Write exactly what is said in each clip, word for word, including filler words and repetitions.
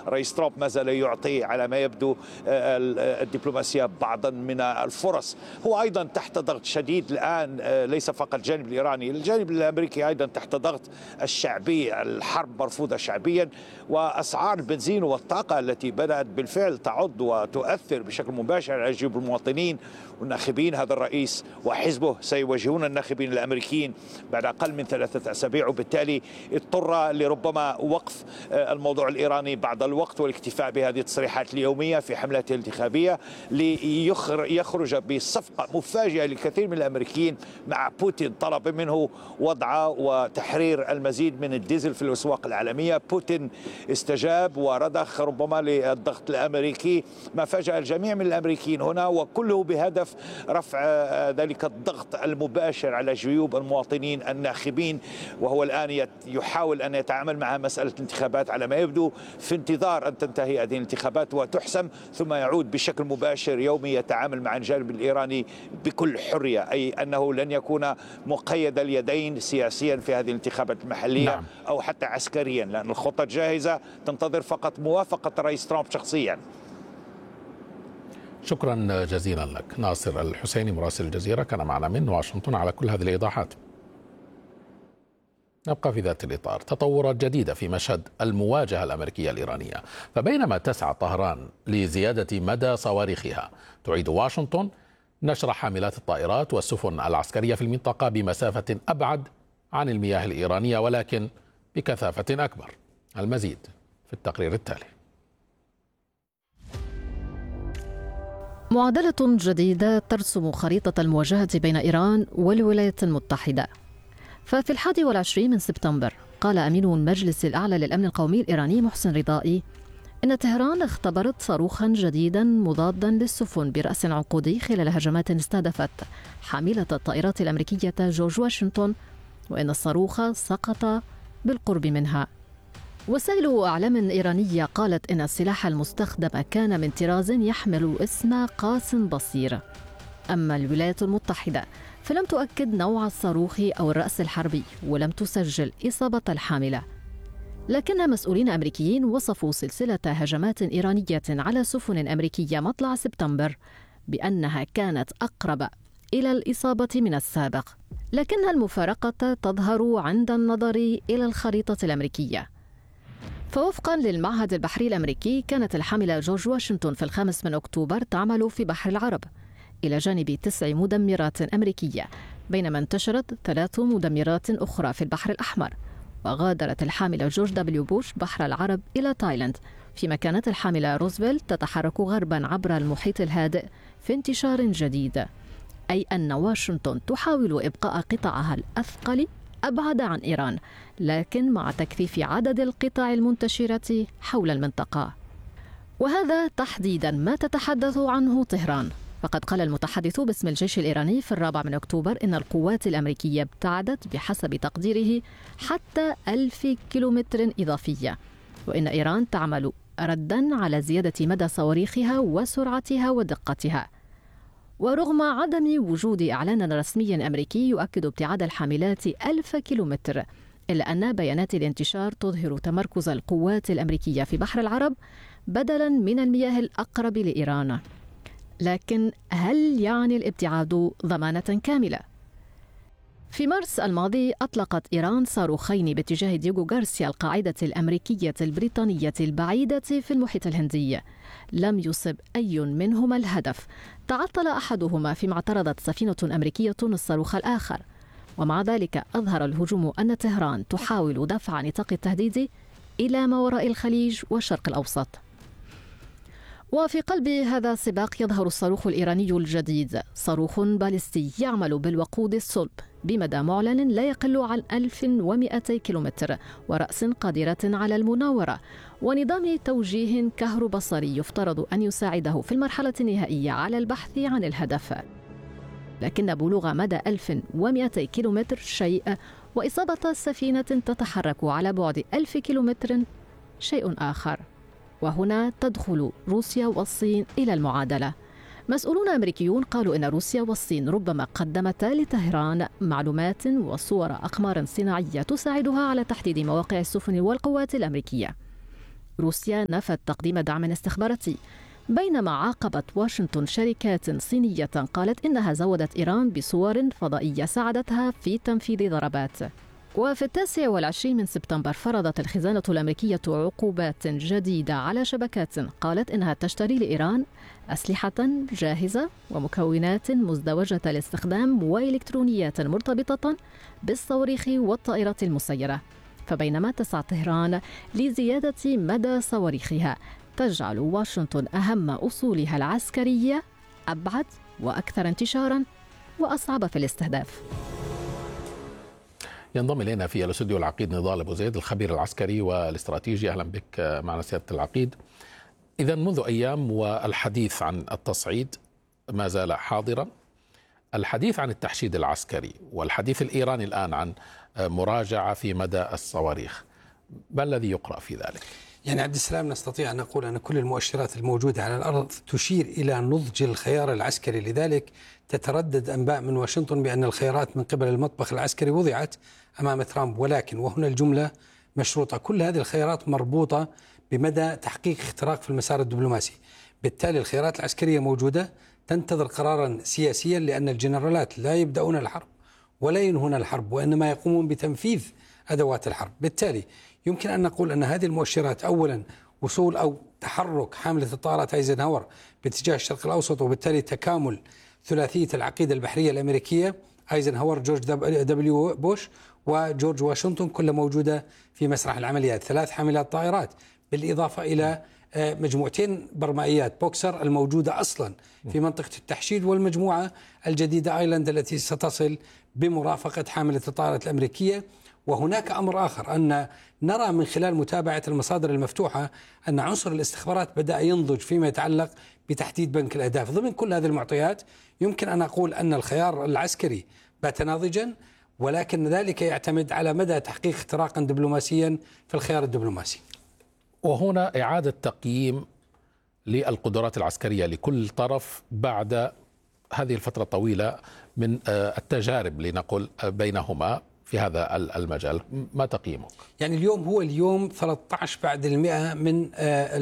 الرئيس ترامب ما زال يعطي على ما يبدو الدبلوماسية بعضا من الفرص. هو أيضا تحت ضغط شديد الآن، ليس فقط الجانب الإيراني، الجانب الأمريكي أيضا تحت ضغط الشعبي. الحرب مرفوضة شعبيا، وأسعار البنزين والطاقة التي بدأت بالفعل تعض وتؤثر بشكل مباشر على جيوب المواطنين والناخبين. هذا الرئيس وحزبه سيواجهون الناخبين الأمريكيين بعد أقل من ثلاثة أسابيع، وبالتالي اضطر لربما وقف الموضوع الإيراني بعض الوقت والاكتفاء بهذه التصريحات اليومية في حملته الانتخابية ليخرج بصفقة مفاجئة للكثير من الأمريكيين مع بوتين. طلب منه وضع وتحرير المزيد من الديزل في الأسواق العالمية. بوتين استجاب ورضخ ربما للضغط الأمريكي، ما فاجأ الجميع من الأمريكيين هنا، وكله بهدف رفع ذلك الضغط المباشر على جيوب المواطنين الناخبين. وهو الآن يحاول أن يتعامل مع مسألة الانتخابات على ما يبدو في انتظار أن تنتهي هذه الانتخابات وتحسم، ثم يعود بشكل مباشر يومي يتعامل مع الجانب الإيراني بكل حرية، أي أنه لن يكون مقيد اليدين سياسيا في هذه الانتخابات المحلية. نعم. أو حتى عسكريا، لأن الخطة جاهزة تنتظر فقط موافقة الرئيس ترامب شخصيا. شكرا جزيلا لك ناصر الحسيني مراسل الجزيرة، كان معنا من واشنطن على كل هذه الإيضاحات. نبقى في ذات الإطار. تطورات جديدة في مشهد المواجهة الأمريكية الإيرانية، فبينما تسعى طهران لزيادة مدى صواريخها، تعيد واشنطن نشر حاملات الطائرات والسفن العسكرية في المنطقة بمسافة أبعد عن المياه الإيرانية ولكن بكثافة أكبر. المزيد في التقرير التالي. معادلة جديدة ترسم خريطة المواجهة بين إيران والولايات المتحدة. ففي الحادي والعشرين من سبتمبر قال أمين المجلس الأعلى للأمن القومي الإيراني محسن رضائي إن طهران اختبرت صاروخا جديدا مضادا للسفن برأس عنقودي خلال هجمات استهدفت حاملة الطائرات الأمريكية جورج واشنطن، وإن الصاروخ سقط بالقرب منها. وسائل أعلام إيرانية قالت إن السلاح المستخدم كان من طراز يحمل اسم قاس بصير. أما الولايات المتحدة فلم تؤكد نوع الصاروخ أو الرأس الحربي ولم تسجل إصابة الحاملة، لكن مسؤولين أمريكيين وصفوا سلسلة هجمات إيرانية على سفن أمريكية مطلع سبتمبر بأنها كانت أقرب إلى الإصابة من السابق، لكن المفارقة تظهر عند النظر إلى الخريطة الأمريكية. فوفقا للمعهد البحري الأمريكي كانت الحاملة جورج واشنطن في الخامس من أكتوبر تعمل في بحر العرب إلى جانب تسع مدمرات أمريكية، بينما انتشرت ثلاث مدمرات أخرى في البحر الأحمر. وغادرت الحاملة جورج دبليو بوش بحر العرب إلى تايلاند، فيما كانت الحاملة روزفلت تتحرك غربا عبر المحيط الهادئ في انتشار جديد، أي أن واشنطن تحاول إبقاء قطاعها الأثقل أبعد عن إيران، لكن مع تكثيف عدد القطع المنتشرة حول المنطقة. وهذا تحديدا ما تتحدث عنه طهران، فقد قال المتحدث باسم الجيش الإيراني في الرابع من أكتوبر إن القوات الأمريكية ابتعدت بحسب تقديره حتى ألف كيلومتر إضافية، وإن إيران تعمل ردا على زيادة مدى صواريخها وسرعتها ودقتها. ورغم عدم وجود إعلان رسمي أمريكي يؤكد ابتعاد الحاملات ألف كيلومتر، إلا أن بيانات الانتشار تظهر تمركز القوات الأمريكية في بحر العرب بدلا من المياه الأقرب لإيران. لكن هل يعني الابتعاد ضمانة كاملة؟ في مارس الماضي أطلقت إيران صاروخين باتجاه دييغو غارسيا القاعدة الأمريكية البريطانية البعيدة في المحيط الهندي. لم يصب أي منهما الهدف، تعطل أحدهما فيما اعترضت سفينة أمريكية الصاروخ الآخر. ومع ذلك أظهر الهجوم أن طهران تحاول دفع نطاق التهديد إلى ما وراء الخليج والشرق الأوسط. وفي قلب هذا السباق يظهر الصاروخ الإيراني الجديد، صاروخ باليستي يعمل بالوقود الصلب بمدى معلن لا يقل عن ألف ومئتي كيلومتر، ورأس قادرة على المناورة، ونظام توجيه كهروبصري يفترض أن يساعده في المرحلة النهائية على البحث عن الهدف. لكن بلوغ مدى ألف ومئتي كيلومتر شيء، وإصابة سفينة تتحرك على بعد ألف كيلومتر شيء آخر. وهنا تدخل روسيا والصين إلى المعادلة. مسؤولون أمريكيون قالوا إن روسيا والصين ربما قدمتا لطهران معلومات وصور أقمار صناعية تساعدها على تحديد مواقع السفن والقوات الأمريكية. روسيا نفت تقديم دعم استخباراتي، بينما عاقبت واشنطن شركات صينية قالت إنها زودت إيران بصور فضائية ساعدتها في تنفيذ ضربات. وفي التاسع والعشرين من سبتمبر فرضت الخزانة الأمريكية عقوبات جديدة على شبكات قالت إنها تشتري لإيران أسلحة جاهزة ومكونات مزدوجة الاستخدام وإلكترونيات مرتبطة بالصواريخ والطائرات المسيرة. فبينما تسعى طهران لزيادة مدى صواريخها، تجعل واشنطن أهم أصولها العسكرية أبعد وأكثر انتشارا وأصعب في الاستهداف. ينضم إلينا في الاستوديو العقيد نضال أبو زيد الخبير العسكري والاستراتيجي. أهلا بك معنا سيادة العقيد. إذا منذ أيام والحديث عن التصعيد ما زال حاضرا، الحديث عن التحشيد العسكري والحديث الإيراني الآن عن مراجعة في مدى الصواريخ، ما الذي يقرأ في ذلك؟ يعني عبد السلام، نستطيع أن نقول أن كل المؤشرات الموجودة على الأرض تشير إلى نضج الخيار العسكري، لذلك تتردد أنباء من واشنطن بأن الخيارات من قبل المطبخ العسكري وضعت أمام ترامب، ولكن وهنا الجملة مشروطة، كل هذه الخيارات مربوطة بمدى تحقيق اختراق في المسار الدبلوماسي. بالتالي الخيارات العسكرية موجودة تنتظر قرارا سياسيا، لأن الجنرالات لا يبدأون الحرب ولا ينهون الحرب، وإنما يقومون بتنفيذ أدوات الحرب. بالتالي يمكن أن نقول أن هذه المؤشرات أولا وصول أو تحرك حاملة الطائرات ايزنهاور باتجاه الشرق الأوسط، وبالتالي تكامل ثلاثية العقيدة البحرية الأمريكية، ايزنهاور، جورج دبليو بوش وجورج واشنطن، كلها موجودة في مسرح العمليات. ثلاث حاملات طائرات بالإضافة إلى مجموعتين برمائيات بوكسر الموجودة أصلا في منطقة التحشيد، والمجموعة الجديدة آيلاند التي ستصل بمرافقة حاملة الطائرات الأمريكية. وهناك أمر آخر، أن نرى من خلال متابعة المصادر المفتوحة أن عنصر الاستخبارات بدأ ينضج فيما يتعلق بتحديد بنك الأهداف. ضمن كل هذه المعطيات يمكن أن أقول أن الخيار العسكري بات ناضجا، ولكن ذلك يعتمد على مدى تحقيق اختراقا دبلوماسيا في الخيار الدبلوماسي. وهنا إعادة تقييم للقدرات العسكرية لكل طرف بعد هذه الفترة الطويلة من التجارب لنقول بينهما في هذا المجال، ما تقييمك؟ يعني اليوم هو اليوم ثلاثة عشر بعد المئة من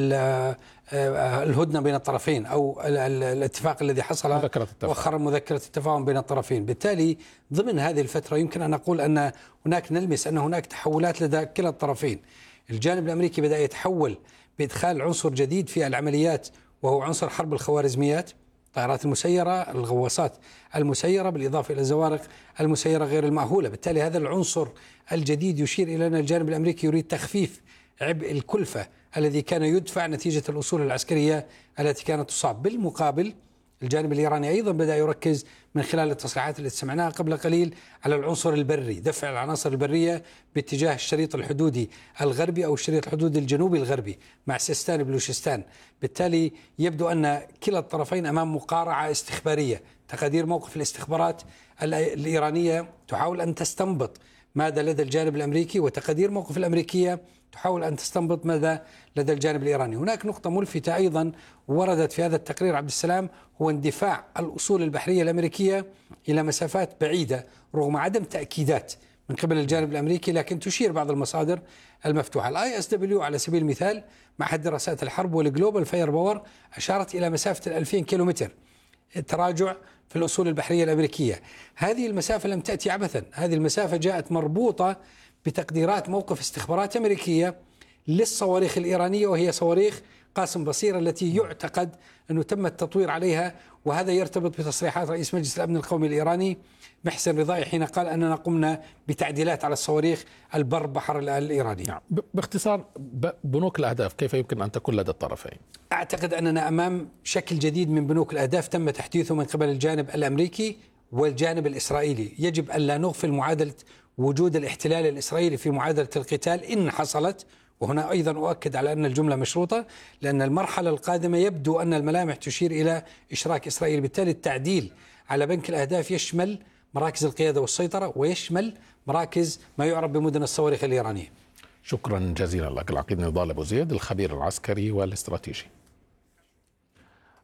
الهدنة بين الطرفين، أو الاتفاق الذي حصل مؤخرا، مذكرة التفاهم بين الطرفين. بالتالي ضمن هذه الفترة يمكن أن نقول أن هناك نلمس أن هناك تحولات لدى كلا الطرفين. الجانب الأمريكي بدأ يتحول بإدخال عنصر جديد في العمليات، وهو عنصر حرب الخوارزميات، الطائرات المسيرة، الغواصات المسيرة، بالإضافة إلى الزوارق المسيرة غير المأهولة. بالتالي هذا العنصر الجديد يشير إلى أن الجانب الأمريكي يريد تخفيف عبء الكلفة الذي كان يدفع نتيجة الأصول العسكرية التي كانت تصاب. بالمقابل الجانب الإيراني أيضا بدأ يركز من خلال التصريحات التي سمعناها قبل قليل على العنصر البري، دفع العناصر البرية باتجاه الشريط الحدودي الغربي أو الشريط الحدودي الجنوبي الغربي مع سيستان بلوشستان. بالتالي يبدو أن كلا الطرفين أمام مقارعة استخبارية. تقدير موقف الاستخبارات الإيرانية تحاول أن تستنبط ماذا لدى الجانب الأمريكي، وتقدير موقف الأمريكية تحاول أن تستنبط ماذا لدى الجانب الإيراني. هناك نقطة ملفتة أيضا وردت في هذا التقرير عبد السلام، هو اندفاع الأصول البحرية الأمريكية إلى مسافات بعيدة رغم عدم تأكيدات من قبل الجانب الأمريكي، لكن تشير بعض المصادر المفتوحة. الاي اس دبليو على سبيل المثال معهد دراسات الحرب والجلوبال فاير باور أشارت إلى مسافة الألفين كيلومتر التراجع في الأصول البحرية الأمريكية. هذه المسافة لم تأتي عبثا، هذه المسافة جاءت مربوطة بتقديرات موقف استخبارات أمريكية للصواريخ الإيرانية، وهي صواريخ قاسم بصير التي يعتقد أنه تم التطوير عليها. وهذا يرتبط بتصريحات رئيس مجلس الأمن القومي الإيراني محسن رضائي حين قال أننا قمنا بتعديلات على الصواريخ البر بحر الإيراني. نعم. باختصار، بنوك الأهداف كيف يمكن أن تكون لدى الطرفين؟ أعتقد أننا أمام شكل جديد من بنوك الأهداف تم تحديثه من قبل الجانب الأمريكي والجانب الإسرائيلي. يجب أن لا نغفل معادلة وجود الاحتلال الإسرائيلي في معادلة القتال إن حصلت، وهنا أيضا أؤكد على أن الجملة مشروطة، لأن المرحلة القادمة يبدو أن الملامح تشير إلى إشراك إسرائيل. بالتالي التعديل على بنك الأهداف يشمل مراكز القيادة والسيطرة، ويشمل مراكز ما يعرف بمدن الصواريخ الإيرانية. شكرا جزيلا لك العقيد نضال أبو زيد الخبير العسكري والاستراتيجي.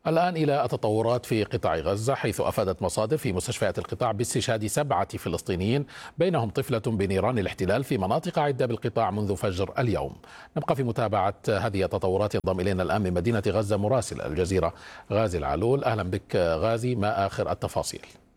الآن إلى التطورات في قطاع غزة، حيث أفادت مصادر في مستشفيات القطاع باستشهاد سبعة فلسطينيين بينهم طفلة بنيران الاحتلال في مناطق عدة بالقطاع منذ فجر اليوم. نبقى في متابعة هذه التطورات. ينضم إلينا الآن من مدينة غزة مراسل الجزيرة غازي العلول. أهلا بك غازي، ما آخر التفاصيل؟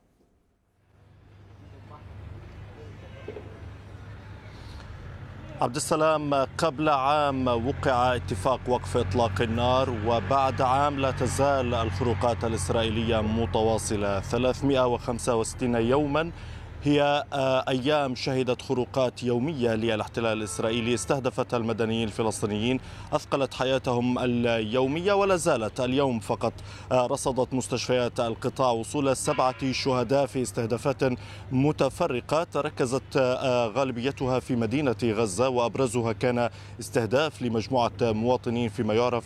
عبد السلام، قبل عام وقع اتفاق وقف إطلاق النار، وبعد عام لا تزال الخروقات الإسرائيلية متواصلة. ثلاثمئة وخمسة وستين يوما هي أيام شهدت خروقات يومية للاحتلال الإسرائيلي استهدفت المدنيين الفلسطينيين، أثقلت حياتهم اليومية، ولا زالت اليوم فقط رصدت مستشفيات القطاع وصول سبعة شهداء في استهدافات متفرقة تركزت غالبيتها في مدينة غزة، وأبرزها كان استهداف لمجموعة مواطنين فيما يعرف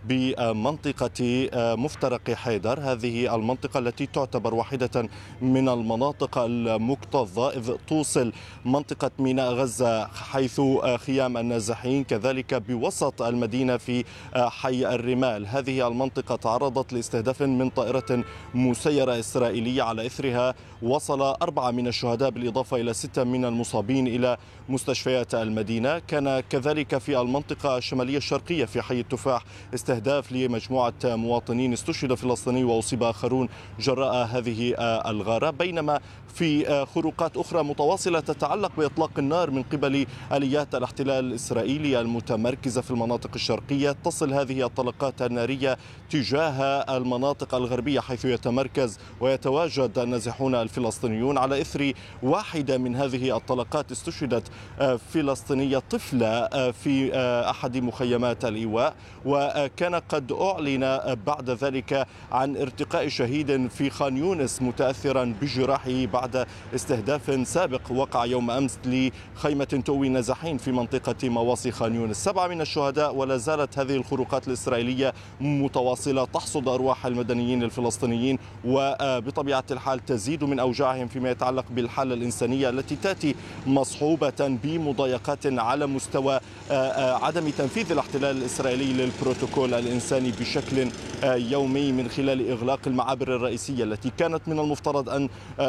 بمنطقة مفترق حيدر. هذه المنطقة التي تعتبر واحدة من المناطق المكتظة، إذ توصل منطقة ميناء غزة حيث خيام النازحين كذلك بوسط المدينة في حي الرمال. هذه المنطقة تعرضت لاستهداف من طائرة مسيرة إسرائيلية، على إثرها وصل أربعة من الشهداء بالإضافة إلى ستة من المصابين إلى مستشفيات المدينة. كان كذلك في المنطقة الشمالية الشرقية في حي التفاح استهداف لمجموعة مواطنين، استشهد فلسطيني وأصيب آخرون جراء هذه الغارة، بينما في خروقات أخرى متواصلة تتعلق بإطلاق النار من قبل آليات الاحتلال الإسرائيلي المتمركزة في المناطق الشرقية. تصل هذه الطلقات النارية تجاه المناطق الغربية حيث يتمركز ويتواجد النازحون الفلسطينيون. على إثر واحدة من هذه الطلقات استشهدت فلسطينية طفلة في أحد مخيمات الإيواء، وكان قد أعلن بعد ذلك عن ارتقاء شهيد في خان يونس متأثرا بجراحه بعد استهداف سابق وقع يوم أمس لخيمة تؤوي النازحين في منطقة مواصي خان يونس. سبعة من الشهداء، ولا زالت هذه الخروقات الإسرائيلية متواصلة تحصد أرواح المدنيين الفلسطينيين، وبطبيعة الحال تزيد من أوجاعهم فيما يتعلق بالحالة الإنسانية التي تأتي مصحوبة بمضايقات على مستوى عدم تنفيذ الاحتلال الإسرائيلي للبروتوكول الإنساني بشكل يومي من خلال إغلاق المعابر الرئيسية التي كانت من المفترض أن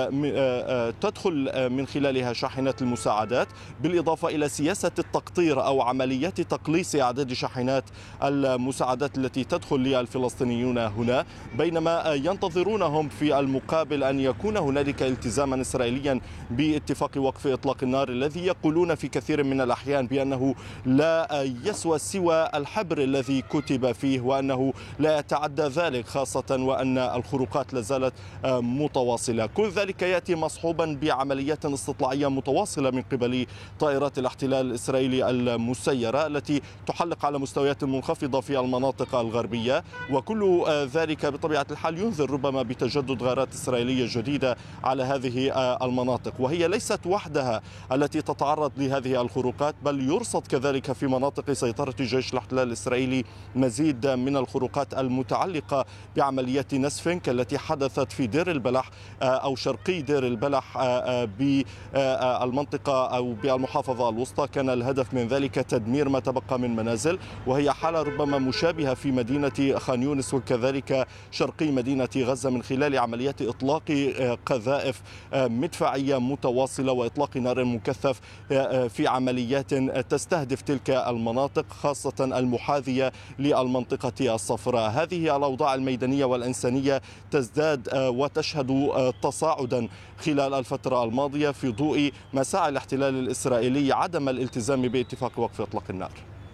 تدخل من خلالها شاحنات المساعدات، بالإضافة إلى سياسة التقطير أو عمليات تقليص أعداد شاحنات المساعدات التي تدخل للفلسطينيون هنا، بينما ينتظرونهم في المقابل أن يكون هنالك التزاما إسرائيليا باتفاق وقف إطلاق النار الذي يقولون في كثير من الأحيان بأنه لا يسوى سوى الحبر الذي كتب فيه، وأنه لا يتعدى ذلك، خاصة وأن الخروقات لازالت متواصلة. كل ذلك يأتي مصحوبا بعمليات استطلاعية متواصلة من قبل طائرات الاحتلال الإسرائيلي المسيرة التي تحلق على مستويات منخفضة في المناطق الغربية، وكل ذلك بطبيعة الحال ينذر ربما بتجدد غارات إسرائيلية جديدة على هذه المناطق. وهي ليست وحدها التي تتعرض لهذه الخروقات، بل يرصد كذلك في مناطق سيطرة جيش الاحتلال الإسرائيلي مزيد من الخروقات المتعلقة بعمليات نسف كالتي حدثت في دير البلح أو شرقي دير البلح بالمنطقة أو بالمحافظة الوسطى. كان الهدف من ذلك تدمير ما تبقى من منازل، وهي حالة ربما مشابهة في مدينة خان يونس وكذلك شرقي مدينة غزة من خلال عمليات إطلاق قذائف مدفعية متواصلة وإطلاق نار مكثف في عمليات تستهدف تلك المناطق، خاصة المحاذية للمنطقة الصفراء. هذه الأوضاع الميدانية والإنسانية تزداد وتشهد تصاعدا خلال الفترة الماضية في ضوء مساعي الاحتلال الإسرائيلي عدم الالتزام باتفاق وقف إطلاق النار.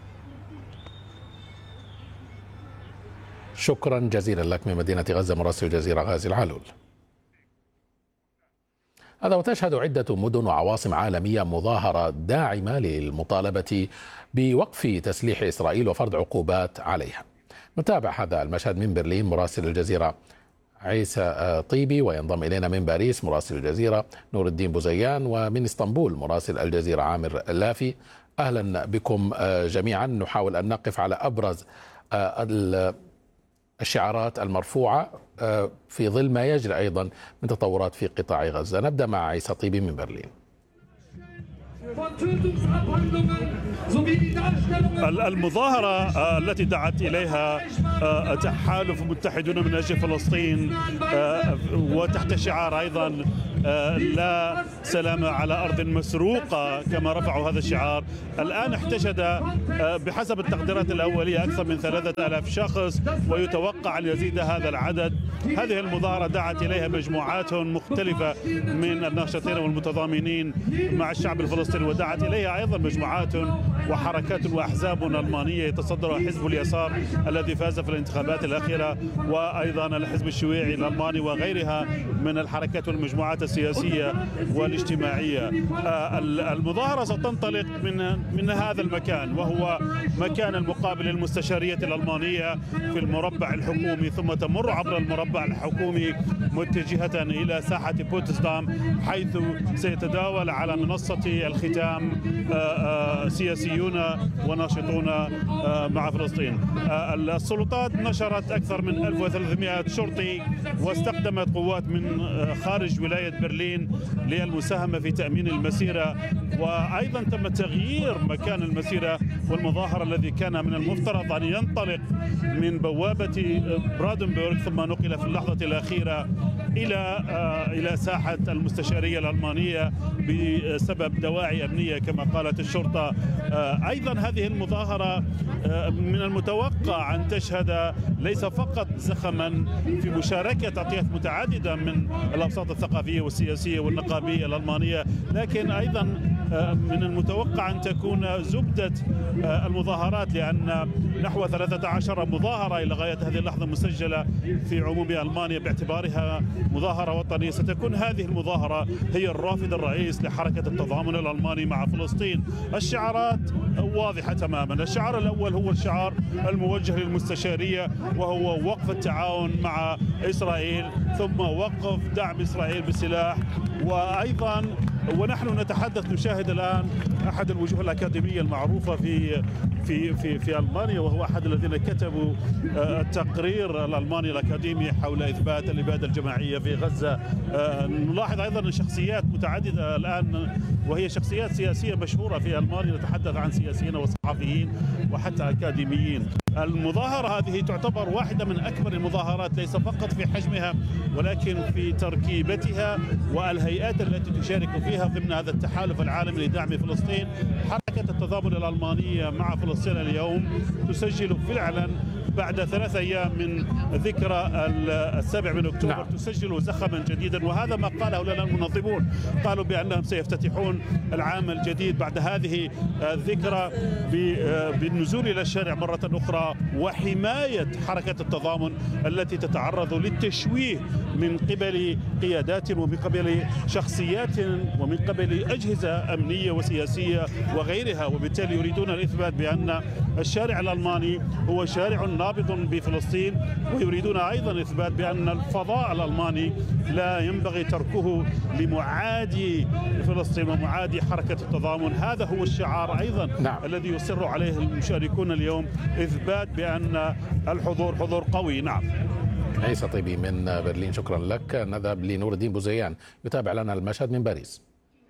شكرا جزيلا لك من مدينة غزة مراسل الجزيرة غازي العلول. هذا وتشهد عدة مدن وعواصم عالمية مظاهرة داعمة للمطالبة بوقف تسليح إسرائيل وفرض عقوبات عليها. نتابع هذا المشهد من برلين مراسل الجزيرة عيسى طيبي، وينضم إلينا من باريس مراسل الجزيرة نور الدين بوزيان، ومن اسطنبول مراسل الجزيرة عامر اللافي. أهلا بكم جميعا. نحاول أن نقف على أبرز الشعارات المرفوعة في ظل ما يجري أيضا من تطورات في قطاع غزة. نبدأ مع عيسى طيبي من برلين. المظاهرة التي دعت إليها تحالف متحدون من أجل فلسطين وتحت شعار أيضا لا سلام على أرض مسروقة كما رفعوا هذا الشعار، الآن احتشد بحسب التقديرات الأولية أكثر من ثلاثة آلاف شخص ويتوقع أن يزيد هذا العدد. هذه المظاهرة دعت إليها مجموعات مختلفة من الناشطين والمتضامنين مع الشعب الفلسطيني، ودعت إليها أيضا مجموعات وحركات وأحزاب ألمانية يتصدرها حزب اليسار الذي فاز في الانتخابات الأخيرة، وأيضا الحزب الشيوعي الألماني وغيرها من الحركات والمجموعات السياسية والاجتماعية. المظاهرة ستنطلق من من هذا المكان، وهو مكان المقابل للمستشارية الألمانية في المربع الحكومي، ثم تمر عبر المربع الحكومي متجهة إلى ساحة بوتسدام، حيث سيتداول على منصة الختام سياسيون وناشطون مع فلسطين. السلطات نشرت أكثر من ألف وثلاثمائة شرطي واستخدمت قوات من خارج ولاية برلين للمساهمة في تأمين المسيرة، وأيضا تم تغيير مكان المسيرة والمظاهرة الذي كان من المفترض أن ينطلق من بوابة برادنبورغ ثم نقل في اللحظة الأخيرة إلى إلى ساحة المستشارية الألمانية بسبب دواعي أمنية كما قالت الشرطة. أيضا هذه المظاهرة من المتوقع أن تشهد ليس فقط زخما في مشاركة أطياف متعددة من الأوساط الثقافية والسياسية والنقابية الألمانية، لكن أيضا من المتوقع أن تكون زبدة المظاهرات، لأن نحو ثلاثة عشر مظاهرة إلى غاية هذه اللحظة مسجلة في عموم ألمانيا باعتبارها مظاهرة وطنية. ستكون هذه المظاهرة هي الرافد الرئيس لحركة التضامن الألماني مع فلسطين. الشعارات واضحة تماما. الشعار الأول هو الشعار الموجه للمستشارية، وهو وقف التعاون مع إسرائيل، ثم وقف دعم إسرائيل بالسلاح. وأيضا ونحن نتحدث نشاهد الآن أحد الوجوه الأكاديمية المعروفة في في في في ألمانيا، وهو أحد الذين كتبوا التقرير الألماني الأكاديمي حول إثبات الإبادة الجماعية في غزة. نلاحظ أيضا أن شخصيات متعددة الآن، وهي شخصيات سياسية مشهورة في ألمانيا، نتحدث عن سياسيين وصحفيين وحتى أكاديميين. المظاهرة هذه تعتبر واحدة من أكبر المظاهرات ليس فقط في حجمها ولكن في تركيبتها والهيئات التي تشارك فيها ضمن هذا التحالف العالمي لدعم فلسطين. حركة التضامن الألمانية مع فلسطين اليوم تسجل فعلا بعد ثلاث أيام من ذكرى السابع من أكتوبر نعم. تسجل زخما جديدا، وهذا ما قاله لنا المنظمون. قالوا بأنهم سيفتتحون العام الجديد بعد هذه الذكرى بالنزول إلى الشارع مرة أخرى وحماية حركة التضامن التي تتعرض للتشويه من قبل قيادات ومن قبل شخصيات ومن قبل أجهزة أمنية وسياسية وغيرها، وبالتالي يريدون الإثبات بأن الشارع الألماني هو شارع نابض بفلسطين، ويريدون أيضا إثبات بأن الفضاء الألماني لا ينبغي تركه لمعادي فلسطين ومعادي حركة التضامن. هذا هو الشعار أيضا نعم. الذي يصر عليه المشاركون اليوم، إثبات بأن الحضور حضور قوي. نعم. عيسى طيبي من برلين، شكرا لك. نذهب لنور الدين بوزيان يتابع لنا المشهد من باريس.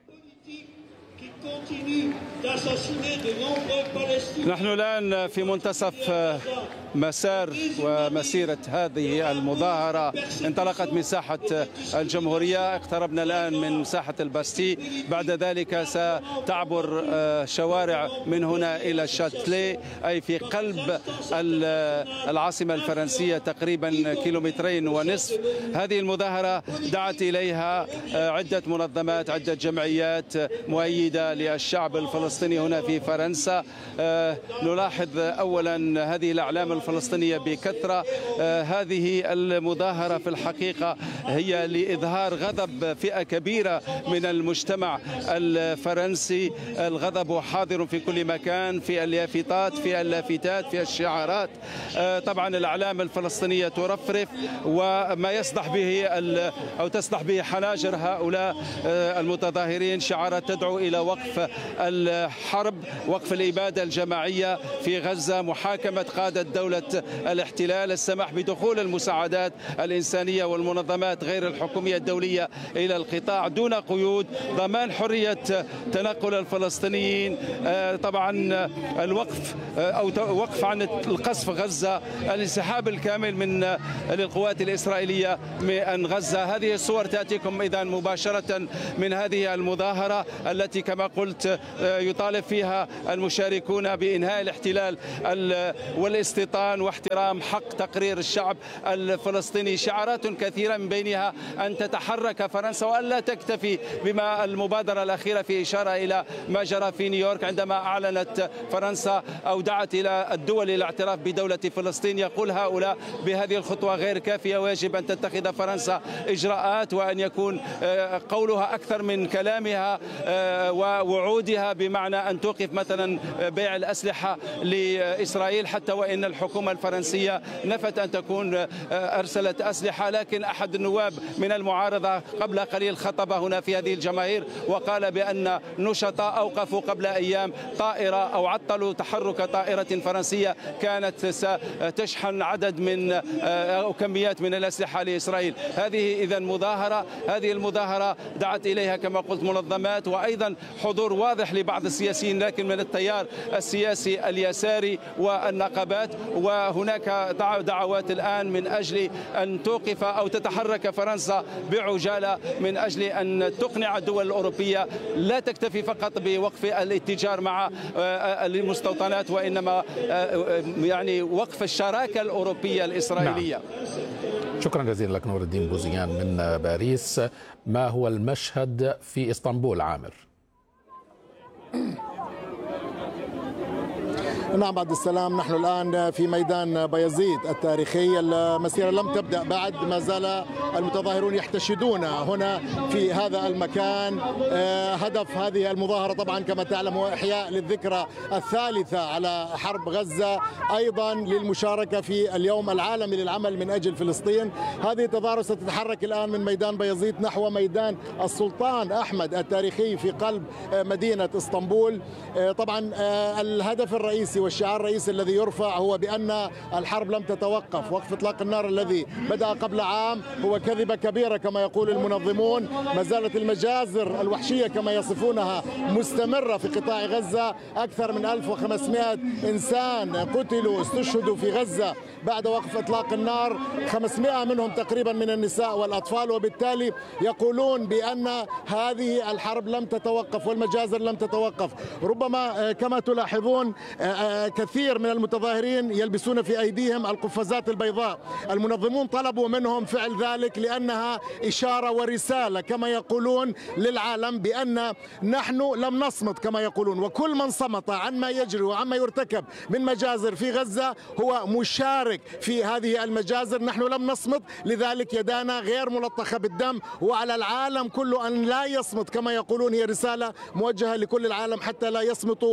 نحن الآن في منتصف مسار ومسيرة هذه المظاهرة، انطلقت من ساحة الجمهورية، اقتربنا الآن من ساحة الباستي، بعد ذلك ستعبر شوارع من هنا إلى شاتلي، أي في قلب العاصمة الفرنسية تقريبا كيلومترين ونصف. هذه المظاهرة دعت إليها عدة منظمات، عدة جمعيات مؤيدة للشعب الفلسطيني هنا في فرنسا. نلاحظ أولا هذه الأعلام الفلسطينية بكثرة. هذه المظاهرة في الحقيقة هي لإظهار غضب فئة كبيرة من المجتمع الفرنسي. الغضب حاضر في كل مكان، في اللافتات، في اللافتات، في الشعارات. طبعا الأعلام الفلسطينية ترفرف، وما يصدح به أو تصدح به حناجر هؤلاء المتظاهرين شعارات تدعو إلى وقف الحرب، وقف الإبادة الجماعية في غزة، محاكمة قادة الدولة دولة الاحتلال، السماح بدخول المساعدات الإنسانية والمنظمات غير الحكومية الدولية إلى القطاع دون قيود، ضمان حرية تنقل الفلسطينيين، طبعا الوقف أو وقف عن القصف غزة، الانسحاب الكامل من القوات الإسرائيلية من غزة. هذه الصور تأتيكم إذا مباشرة من هذه المظاهرة التي كما قلت يطالب فيها المشاركون بإنهاء الاحتلال والاستيطان واحترام حق تقرير الشعب الفلسطيني. شعارات كثيرة من بينها أن تتحرك فرنسا وأن لا تكتفي بما المبادرة الأخيرة في إشارة إلى ما جرى في نيويورك عندما أعلنت فرنسا أو دعت إلى الدول إلى الاعتراف بدولة فلسطين. يقول هؤلاء بهذه الخطوة غير كافية ويجب أن تتخذ فرنسا إجراءات وأن يكون قولها أكثر من كلامها ووعودها، بمعنى أن توقف مثلا بيع الأسلحة لإسرائيل حتى وإن الحكومة الفرنسية نفت أن تكون أرسلت أسلحة. لكن أحد النواب من المعارضة قبل قليل خطب هنا في هذه الجماهير وقال بأن نشطاء أوقفوا قبل أيام طائرة أو عطلوا تحرك طائرة فرنسية كانت ستشحن عدد من أو كميات من الأسلحة لإسرائيل. هذه إذا مظاهرة، هذه المظاهرة دعت إليها كما قلت منظمات وأيضا حضور واضح لبعض السياسيين لكن من التيار السياسي اليساري والنقابات. وهناك دعوات الآن من أجل أن توقف أو تتحرك فرنسا بعجالة من أجل أن تقنع الدول الأوروبية لا تكتفي فقط بوقف الاتجار مع المستوطنات وإنما يعني وقف الشراكة الأوروبية الإسرائيلية. نعم. شكرا جزيلا لك نور الدين بوزيان من باريس. ما هو المشهد في إسطنبول عامر؟ نعم عبد السلام، نحن الآن في ميدان بايزيد التاريخي. المسيرة لم تبدأ بعد، ما زال المتظاهرون يحتشدون هنا في هذا المكان. هدف هذه المظاهرة طبعا كما تعلم هو إحياء للذكرى الثالثة على حرب غزة، أيضا للمشاركة في اليوم العالمي للعمل من أجل فلسطين. هذه التظاهرة ستتحرك الآن من ميدان بايزيد نحو ميدان السلطان أحمد التاريخي في قلب مدينة اسطنبول. طبعا الهدف الرئيسي والشعار الرئيسي الذي يرفع هو بأن الحرب لم تتوقف. وقف إطلاق النار الذي بدأ قبل عام هو كذبة كبيرة كما يقول المنظمون. ما زالت المجازر الوحشية كما يصفونها مستمرة في قطاع غزة. أكثر من ألف وخمسمائة إنسان قتلوا استشهدوا في غزة بعد وقف إطلاق النار، خمسمائة منهم تقريبا من النساء والأطفال. وبالتالي يقولون بأن هذه الحرب لم تتوقف والمجازر لم تتوقف. ربما كما تلاحظون كثير من المتظاهرين يلبسون في أيديهم القفازات البيضاء. المنظمون طلبوا منهم فعل ذلك لأنها إشارة ورسالة كما يقولون للعالم بأن نحن لم نصمت كما يقولون، وكل من صمت عن ما يجري وعما يرتكب من مجازر في غزة هو مشارك في هذه المجازر. نحن لم نصمت، لذلك يدانا غير ملطخة بالدم، وعلى العالم كله أن لا يصمت كما يقولون. هي رسالة موجهة لكل العالم حتى لا يصمتوا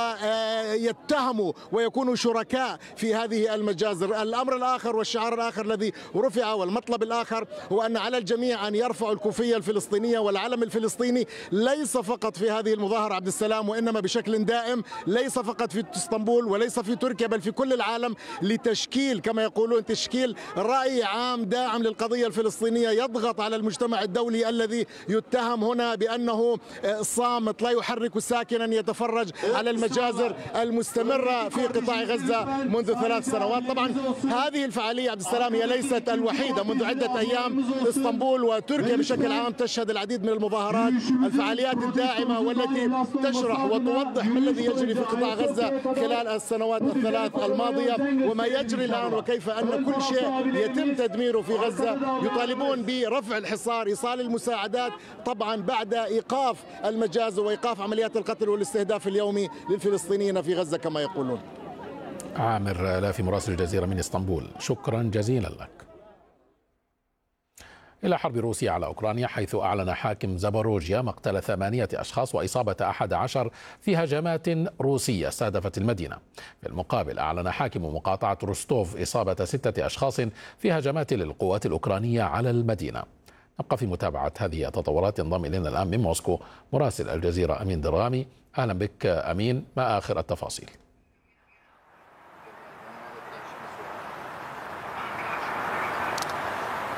ويتهموا ويكونوا شركاء في هذه المجازر. الأمر الآخر والشعار الآخر الذي رفع والمطلب الآخر هو أن على الجميع أن يرفعوا الكوفية الفلسطينية والعلم الفلسطيني، ليس فقط في هذه المظاهرة عبد السلام وإنما بشكل دائم، ليس فقط في اسطنبول وليس في تركيا بل في كل العالم، لتشكيل كما يقولون تشكيل رأي عام داعم للقضية الفلسطينية يضغط على المجتمع الدولي الذي يتهم هنا بأنه صامت لا يحرك ساكنا يتفرج على المجازر المستمرة في قطاع غزة منذ ثلاث سنوات. طبعا هذه الفعالية عبد السلام هي ليست الوحيدة. منذ عدة أيام اسطنبول وتركيا بشكل عام تشهد العديد من المظاهرات، الفعاليات الداعمة والتي تشرح وتوضح ما الذي يجري في قطاع غزة خلال السنوات الثلاث الماضية وما يجري الآن، وكيف أن كل شيء يتم تدميره في غزة. يطالبون برفع الحصار، إيصال المساعدات، طبعا بعد إيقاف المجازر وإيقاف عمليات القتل والاستهداف اليومي للفلسطينيين في غزة كما يقولون. عامر لافي مراسل الجزيرة من اسطنبول، شكرا جزيلا لك. إلى حرب روسيا على أوكرانيا، حيث أعلن حاكم زابوروجيا مقتل ثمانية أشخاص وإصابة أحد عشر في هجمات روسية استهدفت المدينة. في المقابل أعلن حاكم مقاطعة روستوف إصابة ستة أشخاص في هجمات للقوات الأوكرانية على المدينة. نبقى في متابعة هذه التطورات. ينضم إلينا الآن من موسكو مراسل الجزيرة أمين درامي. أهلا بك أمين، ما آخر التفاصيل؟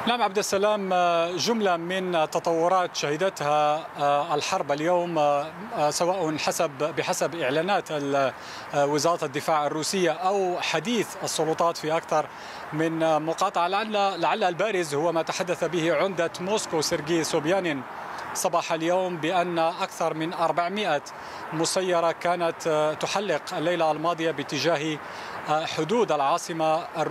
نعم عبد السلام، جملة من تطورات شهدتها الحرب اليوم سواء حسب بحسب إعلانات وزارة الدفاع الروسية أو حديث السلطات في أكثر من مقاطعة. لعل لعل البارز هو ما تحدث به عمدة موسكو سيرجي سوبيانين صباح اليوم بأن أكثر من أربعمائة مسيرة كانت تحلق الليلة الماضية باتجاه حدود العاصمة الروسية